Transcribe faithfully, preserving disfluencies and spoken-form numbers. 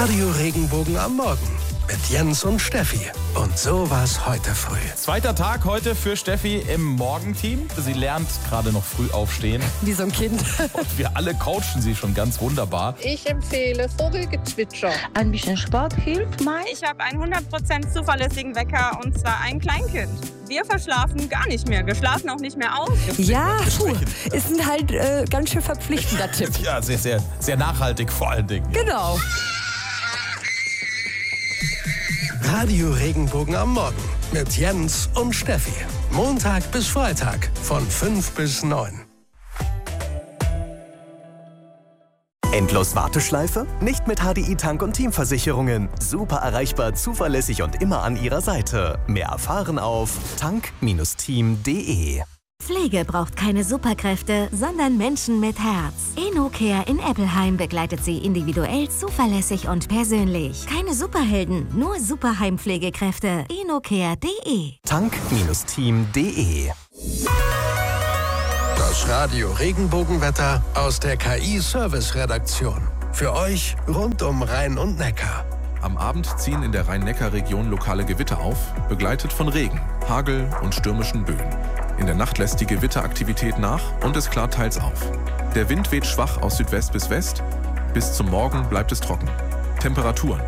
Radio Regenbogen am Morgen mit Jens und Steffi. Und so war's heute früh. Zweiter Tag heute für Steffi im Morgenteam. Sie lernt gerade noch früh aufstehen. Wie so ein Kind. Und wir alle coachen sie schon ganz wunderbar. Ich empfehle Vogelgezwitscher. Ein bisschen Sport hilft mal. Ich habe einen hundert Prozent zuverlässigen Wecker und zwar ein Kleinkind. Wir verschlafen gar nicht mehr. Wir schlafen auch nicht mehr aus. Ja, puh, ist ein halt äh, ganz schön verpflichtender Tipp. Ja, sehr, sehr, sehr nachhaltig vor allen Dingen. Genau. Radio Regenbogen am Morgen mit Jens und Steffi. Montag bis Freitag von fünf bis neun. Endlos Warteschleife? Nicht mit H D I Tank- und Teamversicherungen. Super erreichbar, zuverlässig und immer an Ihrer Seite. Mehr erfahren auf tank Bindestrich team punkt de. Pflege braucht keine Superkräfte, sondern Menschen mit Herz. Enocare in Eppelheim begleitet Sie individuell, zuverlässig und persönlich. Keine Superhelden, nur Superheimpflegekräfte. enocare punkt de. tank Bindestrich team punkt de. Das Radio Regenbogenwetter aus der K I-Service-Redaktion. Für euch rund um Rhein und Neckar. Am Abend ziehen in der Rhein-Neckar-Region lokale Gewitter auf, begleitet von Regen, Hagel und stürmischen Böen. In der Nacht lässt die Gewitteraktivität nach und es klart teils auf. Der Wind weht schwach aus Südwest bis West. Bis zum Morgen bleibt es trocken. Temperaturen